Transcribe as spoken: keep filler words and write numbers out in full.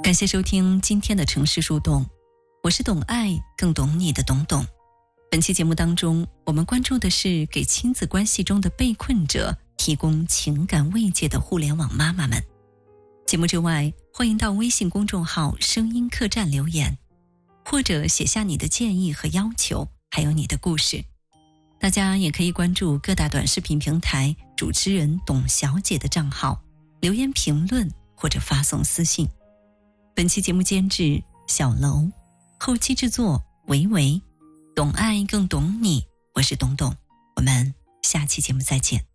感谢收听今天的城市树洞，我是懂爱更懂你的懂懂。本期节目当中，我们关注的是给亲子关系中的被困者提供情感慰藉的互联网妈妈们。节目之外，欢迎到微信公众号声音客栈留言，或者写下你的建议和要求，还有你的故事。大家也可以关注各大短视频平台主持人董小姐的账号，留言评论或者发送私信。本期节目监制小楼，后期制作维维，懂爱更懂你，我是董董，我们下期节目再见。